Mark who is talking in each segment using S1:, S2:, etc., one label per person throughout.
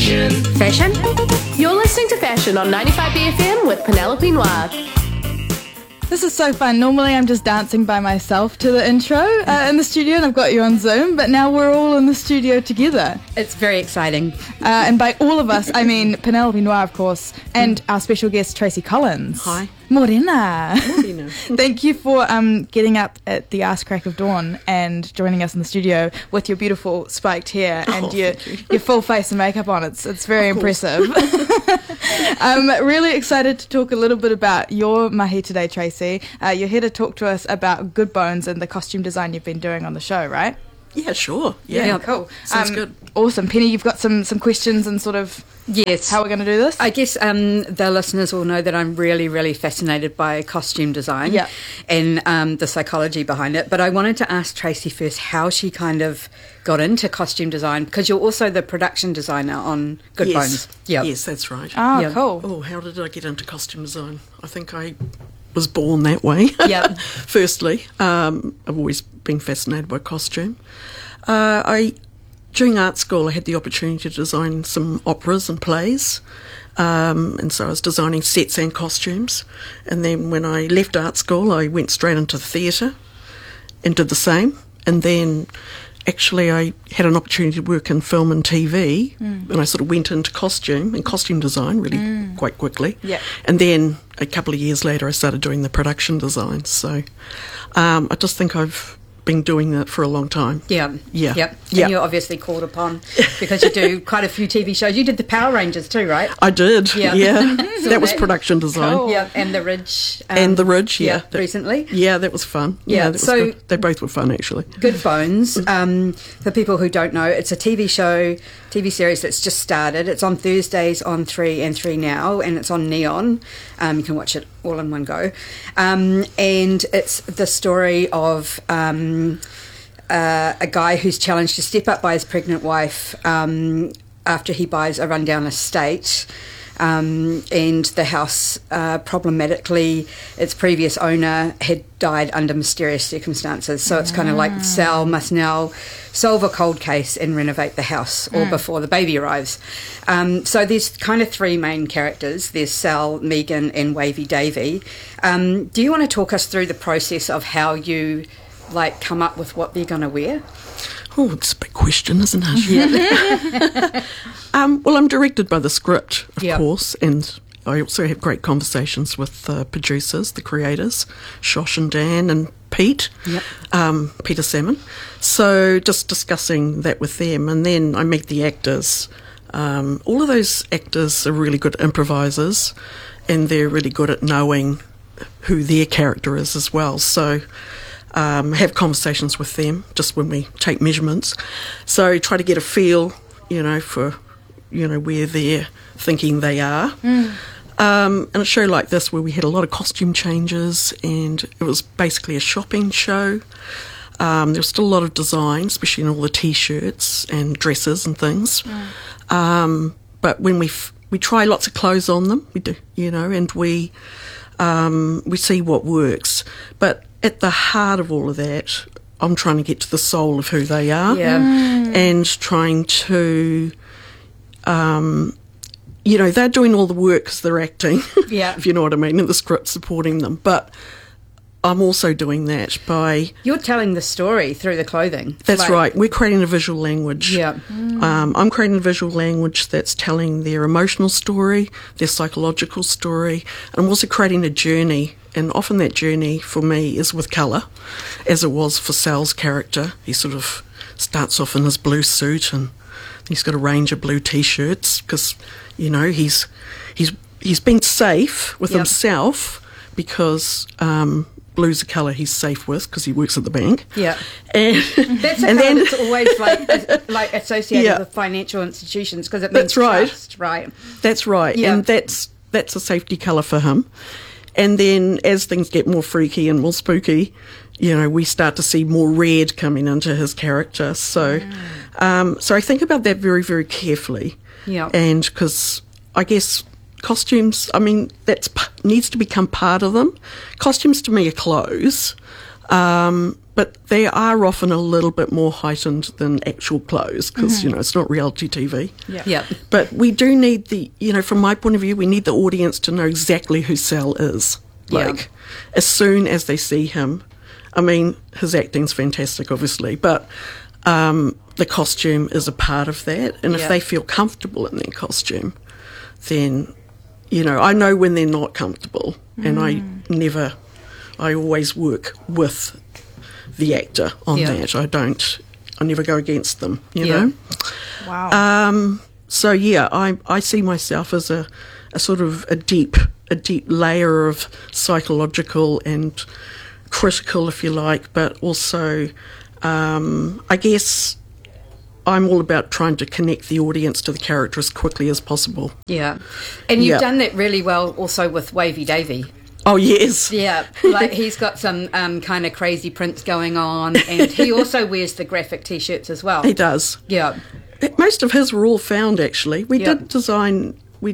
S1: Fashion? You're listening to Fashion on 95BFM with Penelope Noir.
S2: This is so fun. Normally I'm just dancing by myself to the intro in the studio, and I've got you on Zoom, but now we're all in the studio together.
S3: It's very exciting.
S2: And by all of us, I mean Penelope Noir, of course, and our special guest, Tracy Collins.
S4: Hi.
S2: Morena.
S4: Morena.
S2: Thank you for getting up at the arse crack of dawn and joining us in the studio with your beautiful spiked hair and your full face and makeup on. It's very impressive. I'm really excited to talk a little bit about your mahi today, Tracy. You're here to talk to us about Good Bones and the costume design you've been doing on the show, right?
S4: Yeah, sure.
S2: Yeah, cool.
S4: Sounds good.
S2: Awesome. Penny, you've got some questions and sort of how we're going to do this?
S3: I guess the listeners will know that I'm really, really fascinated by costume design and the psychology behind it. But I wanted to ask Tracy first how she kind of got into costume design, because you're also the production designer on Good Bones.
S4: Yep. Yes, that's right.
S2: Oh, cool.
S4: Oh, how did I get into costume design? I think I was born that way.
S3: Yeah.
S4: Firstly, I've always been fascinated by costume. During art school, I had the opportunity to design some operas and plays, and so I was designing sets and costumes. And then when I left art school, I went straight into the theatre and did the same. And then actually I had an opportunity to work in film and TV, and I sort of went into costume and costume design really quite quickly.
S2: Yeah.
S4: And then a couple of years later, I started doing the production design. So I just think I've been doing that for a long time.
S3: Yeah. And you're obviously called upon because you do quite a few TV shows. You did the Power Rangers too, right?
S4: I did. Yeah. That was production design.
S3: Cool. Yeah, and the Ridge.
S4: Recently. Yeah, that was fun.
S3: Yeah,
S4: that was good. They both were fun, actually.
S3: Good Bones. For people who don't know, it's a TV series that's just started. It's on Thursdays on 3 and 3 Now, and it's on Neon. You can watch it all in one go. And it's the story of a guy who's challenged to step up by his pregnant wife after he buys a rundown estate. And the house, problematically, its previous owner had died under mysterious circumstances. So it's kind of like Sal must now solve a cold case and renovate the house or before the baby arrives. So there's kind of three main characters. There's Sal, Megan and Wavy Davey. Do you want to talk us through the process of how you come up with what they're going to wear?
S4: Oh, it's a big question, isn't it? Yeah. Well, I'm directed by the script, of course, and I also have great conversations with the producers, the creators, Shosh and Dan and Pete, Peter Salmon. So just discussing that with them, and then I meet the actors. All of those actors are really good improvisers, and they're really good at knowing who their character is as well. So have conversations with them just when we take measurements. So try to get a feel, for, where they're thinking they are. And a show like this where we had a lot of costume changes and it was basically a shopping show. There was still a lot of design, especially in all the T-shirts and dresses and things. But when we try lots of clothes on them, we do, and we see what works. But at the heart of all of that, I'm trying to get to the soul of who they are and trying to, they're doing all the work because they're acting, if you know what I mean, and the script supporting them. But I'm also doing that by...
S3: You're telling the story through the clothing.
S4: That's right. We're creating a visual language. Yeah. I'm creating a visual language that's telling their emotional story, their psychological story, and I'm also creating a journey. And often that journey for me is with colour, as it was for Sal's character. He sort of starts off in his blue suit and he's got a range of blue T-shirts because, he's been safe with himself because blue's a colour he's safe with because he works at the bank. Yeah.
S3: And that's a colour that's always like associated with financial institutions because it means trust, right?
S4: That's right. Yeah. And that's a safety colour for him. And then as things get more freaky and more spooky, we start to see more red coming into his character. So so I think about that very, very carefully. Yeah. And because I guess costumes, that needs to become part of them. Costumes to me are clothes. But they are often a little bit more heightened than actual clothes because, it's not reality TV.
S3: Yeah.
S4: But we do need from my point of view, we need the audience to know exactly who Sal is. Like, as soon as they see him, I mean, his acting's fantastic, obviously, but the costume is a part of that. And if they feel comfortable in their costume, then, I know when they're not comfortable. And I always work with the actor on that. I never go against them, you know.
S2: Wow.
S4: So I see myself as a sort of a deep layer of psychological and critical, if you like, but also I guess I'm all about trying to connect the audience to the character as quickly as possible.
S3: Yeah. And you've done that really well also with Wavy Davy.
S4: Oh, yes.
S3: Yeah, like he's got some kind of crazy prints going on, and he also wears the graphic T-shirts as well.
S4: He does.
S3: Yeah.
S4: Most of his were all found, actually. We did design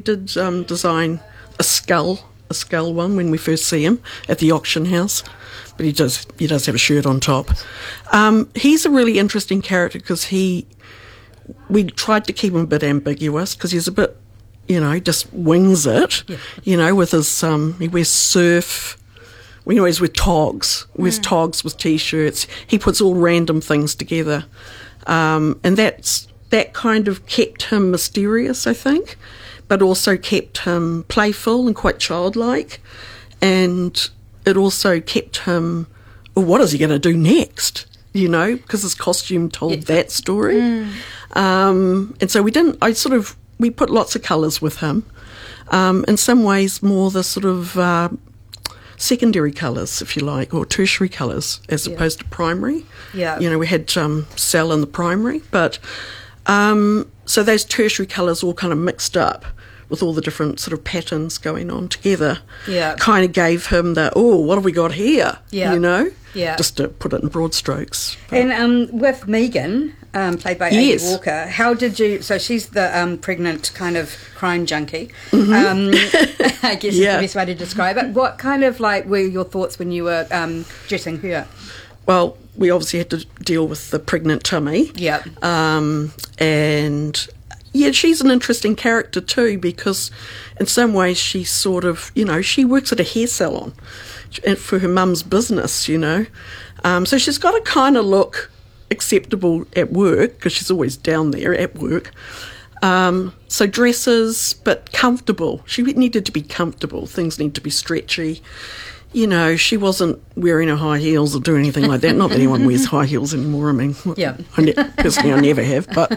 S4: a skull one when we first see him at the auction house, but he does have a shirt on top. He's a really interesting character because we tried to keep him a bit ambiguous because he's a bit, just wings it, with his, he wears surf, we always wear togs, wears togs with T-shirts, he puts all random things together, and that kind of kept him mysterious, I think, but also kept him playful and quite childlike, and it also kept him, well, what is he going to do next? Because his costume told that story. And so we put lots of colours with him. In some ways more the sort of secondary colours, if you like, or tertiary colours as opposed to primary.
S3: Yeah.
S4: We had Sal in the primary, but so those tertiary colours all kind of mixed up with all the different sort of patterns going on together.
S3: Yeah.
S4: Kind of gave him what have we got here?
S3: Yeah. Yeah.
S4: Just to put it in broad strokes. But
S3: And with Megan, played by Amy Walker, how did you... So she's the pregnant kind of crime junkie, I guess is the best way to describe it. What kind of, were your thoughts when you were dressing her?
S4: Well, we obviously had to deal with the pregnant tummy.
S3: Yeah.
S4: And... yeah, she's an interesting character too because in some ways she's sort of, she works at a hair salon for her mum's business, So she's got to kind of look acceptable at work because she's always down there at work. So dresses, but comfortable. She needed to be comfortable. Things need to be stretchy. She wasn't wearing her high heels or doing anything like that. Not that anyone wears high heels anymore. I mean, personally, I never have. But,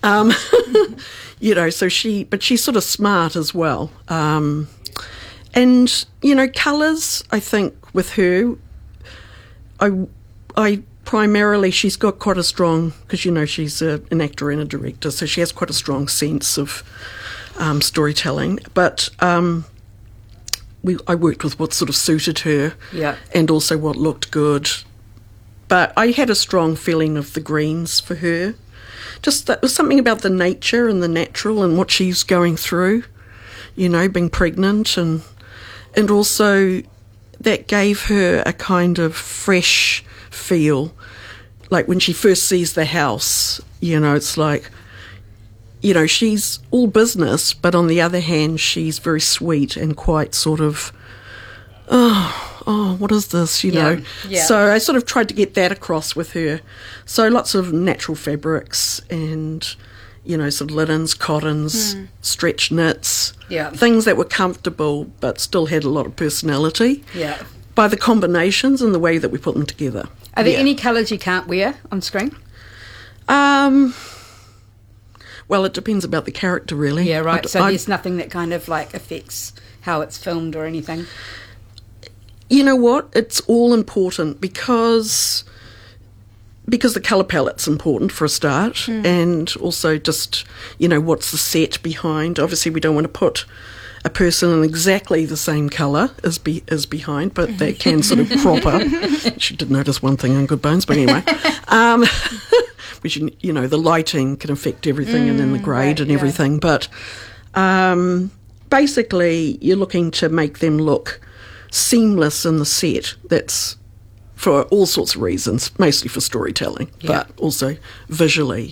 S4: so she's sort of smart as well. And, colours, I think, with her, I primarily, she's got quite a strong, because, she's an actor and a director, so she has quite a strong sense of storytelling. But... I worked with what sort of suited her and also what looked good. But I had a strong feeling of the greens for her. Just that was something about the nature and the natural and what she's going through, being pregnant. And also that gave her a kind of fresh feel. Like when she first sees the house, it's like... she's all business, but on the other hand, she's very sweet and quite sort of, what is this,
S3: Yeah.
S4: So I sort of tried to get that across with her. So lots of natural fabrics and, sort of linens, cottons, stretch knits, things that were comfortable but still had a lot of personality.
S3: Yeah.
S4: By the combinations and the way that we put them together.
S3: Are there any colours you can't wear on screen?
S4: Well, it depends about the character, really.
S3: Yeah, right. So there's nothing that kind of affects how it's filmed or anything?
S4: You know what? It's all important because the colour palette's important for a start and also just, what's the set behind. Obviously, we don't want to put a person in exactly the same colour as behind, but that can sort of crop up. She did notice one thing on Good Bones, but anyway. Which, the lighting can affect everything and then the grade and everything. But basically, you're looking to make them look seamless in the set. That's for all sorts of reasons, mostly for storytelling, but also visually,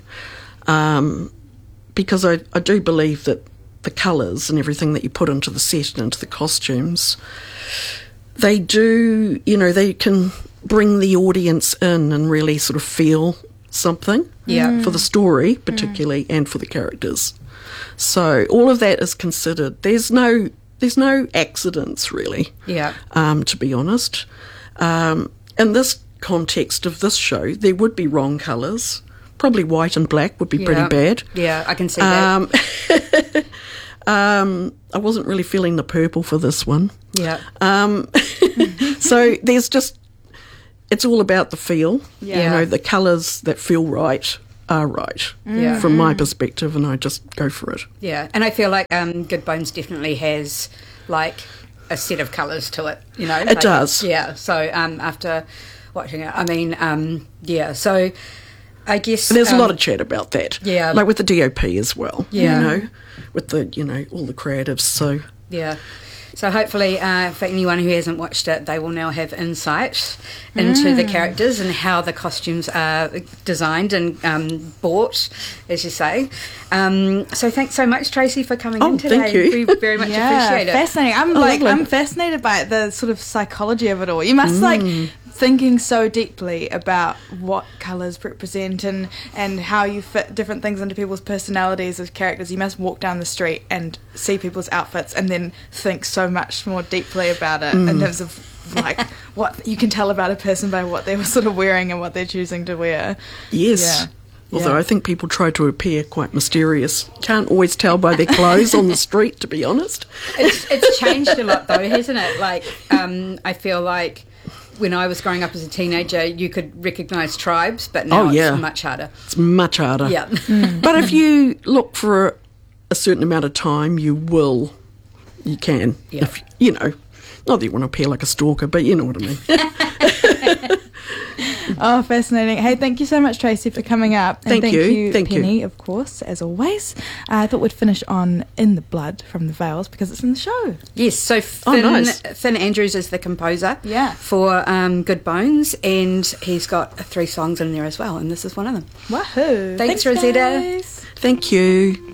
S4: because I do believe that the colours and everything that you put into the set and into the costumes, they do, they can bring the audience in and really sort of feel something for the story particularly and for the characters. So all of that is considered. There's no accidents really, to be honest. In this context of this show, there would be wrong colours. Probably white and black would be pretty bad.
S3: Yeah, I can see that.
S4: I wasn't really feeling the purple for this one.
S3: Yeah.
S4: So there's just, it's all about the feel. Yeah. The colours that feel right are right from my perspective, and I just go for it.
S3: Yeah, and I feel like Good Bones definitely has like a set of colours to it,
S4: It does.
S3: Yeah, so after watching it, I mean, so I guess...
S4: And there's a lot of chat about that.
S3: Yeah.
S4: Like with the DOP as well,
S3: yeah.
S4: With the, all the creatives, so...
S3: Yeah. So hopefully for anyone who hasn't watched it, they will now have insight into the characters and how the costumes are designed and bought, as you say. So thanks so much, Tracy, for coming in today.
S4: Thank you.
S3: We very much appreciate it.
S2: Fascinating. I'm fascinated by the sort of psychology of it all. You must thinking so deeply about what colours represent and how you fit different things into people's personalities as characters. You must walk down the street and see people's outfits and then think so much more deeply about it in terms of like what you can tell about a person by what they were sort of wearing and what they're choosing to wear.
S4: Yes. Yeah. Although I think people try to appear quite mysterious. Can't always tell by their clothes on the street, to be honest.
S3: It's changed a lot though, hasn't it? Like I feel like when I was growing up as a teenager, you could recognise tribes, but now it's much harder.
S4: It's much harder.
S3: Yeah.
S4: But if you look for a certain amount of time, you can.
S3: Yeah.
S4: If, not that you want to appear like a stalker, but you know what I mean.
S2: Oh, fascinating. Hey, thank you so much, Tracy, for coming up. And thank you, Penny, of course, as always. I thought we'd finish on In the Blood from the Veils because it's in the show.
S3: Yes, so Finn Andrews is the composer for Good Bones, and he's got 3 songs in there as well, and this is one of them.
S2: Wahoo.
S3: Thanks Rosetta.
S2: Guys.
S4: Thank you.